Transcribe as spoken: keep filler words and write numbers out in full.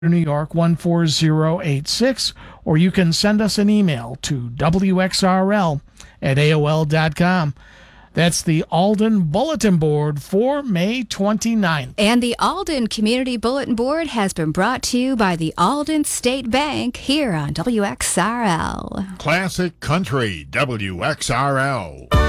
New York one four zero eight six, or you can send us an email to W X R L at A O L dot com. That's the Alden Bulletin Board for May twenty-ninth. And the Alden Community Bulletin Board has been brought to you by the Alden State Bank here on W X R L. Classic Country, W X R L.